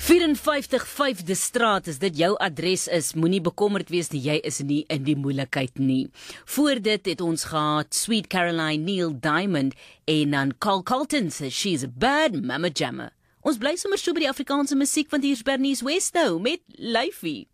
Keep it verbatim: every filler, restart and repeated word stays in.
vyf vyf vyf De Straat, as dit jou adres is, moenie bekommerd wees nie, jy is nie in die moeilikheid nie. Voor dit het ons gehad Sweet Caroline, Neil Diamond en dan Carl Carlton se She's a Bad Mama Jamma. Ons bly sommer so by die Afrikaanse musiek, want hier is Bernice West nou met Lyfie.